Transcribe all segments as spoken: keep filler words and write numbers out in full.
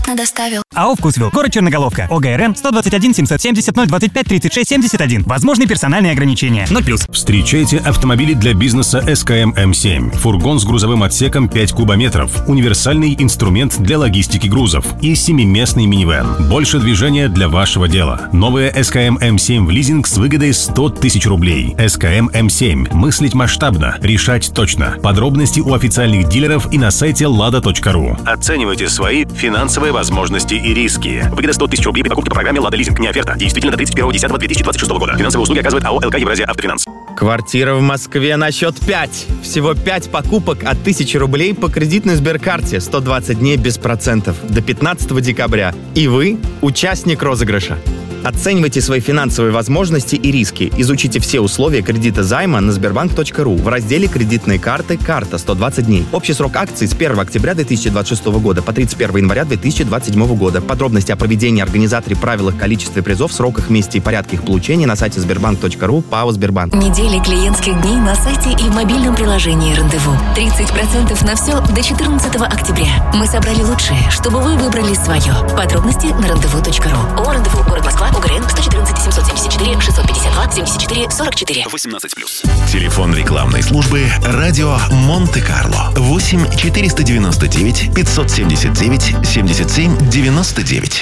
бесплатно доставил. АО «Вкусвилл», город Черноголовка, ОГРН сто двадцать один семьсот семьдесят ноль двадцать пять тридцать шесть семьдесят один. Возможны персональные ограничения. ноль плюс. Встречайте автомобили для бизнеса эс ка эм эм семь. Фургон с грузовым отсеком пять кубометров. Универсальный инструмент для логистики грузов. И семиместный минивэн. Больше движения для вашего дела. Новая эс ка эм эм семь в лизинг с выгодой сто тысяч рублей. эс ка эм эм семь. Мыслить масштабно. Решать точно. Подробности у официальных дилеров и на сайте лада точка ру. Оценивайте свои финансовые возможности и риски. Выгода сто тысяч рублей при покупке по программе «Лада Лизинг». Не оферта. Действительно до тридцать первого декабря две тысячи двадцать шестого года. Финансовые услуги оказывает АО эл ка Евразия Автофинанс. Квартира в Москве на счет пять. Всего пять покупок от тысячи рублей по кредитной Сберкарте. сто двадцать дней без процентов. До пятнадцатого декабря. И вы участник розыгрыша. Оценивайте свои финансовые возможности и риски. Изучите все условия кредита займа на сбербанк точка ру в разделе «Кредитные карты. Карта. сто двадцать дней». Общий срок акций с первого октября две тысячи двадцать шестого года по тридцать первого января две тысячи двадцать седьмого года. Подробности о проведении, организаторе, правилах, количестве призов, сроках, месте и порядке их получения на сайте сбербанк точка ру. ПАО «Сбербанк». Недели клиентских дней на сайте и в мобильном приложении «Рандеву». тридцать процентов на все до четырнадцатого октября. Мы собрали лучшее, чтобы вы выбрали свое. Подробности на рандеву точка ру. О, «Рандеву», город Москва, ОГРН сто четырнадцать семьсот семьдесят четыре шестьсот пятьдесят два семьдесят четыре сорок четыре. восемнадцать плюс. Телефон рекламной службы «Радио Монте-Карло». восемь четыреста девяносто девять пятьсот семьдесят девять семьдесят семь девяносто девять.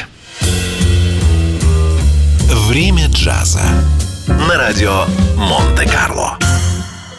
Время джаза на радио Монте-Карло.